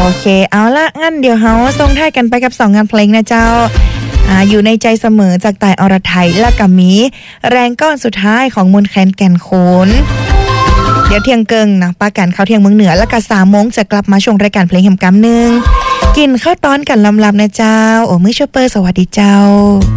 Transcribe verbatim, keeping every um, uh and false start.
โอเคเอาละงั้นเดี๋ยวเฮาส่งท้ายกันไปกับสองงานเพลงนะเจ้าอ่าอยู่ในใจเสมอจากต่ายอรไทยและกับมีแรงก้อนสุดท้ายของมนต์แคนแก่นโขนเดี๋ยวเที่ยงเกิงนะป้ากันเข้าเที่ยงเมืองเหนือแล้วก็สามโมงจะกลับมาชมรายการเพลงแห่งกำนึงกินข้าวต้อนกันลำๆนะเจ้าโอ้มื้อชอปเปอร์สวัสดีเจ้า